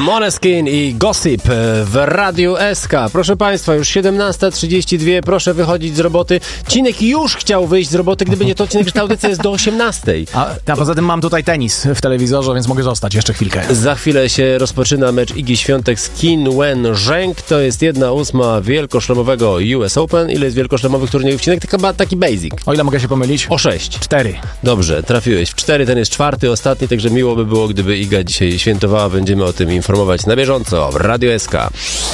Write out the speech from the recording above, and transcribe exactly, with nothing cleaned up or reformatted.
Måneskin i Gossip w Radiu S K. Proszę Państwa, już siedemnasta trzydzieści dwa, proszę wychodzić z roboty. Cinek już chciał wyjść z roboty, gdyby nie to, Cinek, że ta audycja jest do osiemnastej. A, a poza tym mam tutaj tenis w telewizorze, więc mogę zostać jeszcze chwilkę. Za chwilę się rozpoczyna mecz Igi Świątek z Qin Wen Zheng. To jest jedna ósma wielkoszlemowego U S Open. Ile jest wielkoszlemowych turniejów, Cinek? To chyba taki basic. O ile mogę się pomylić? O sześć. Cztery. Dobrze, trafiłeś. W cztery, ten jest czwarty, ostatni, także miło by było, gdyby Iga dzisiaj świętowała. Będziemy o tym informować na bieżąco w Radio S K.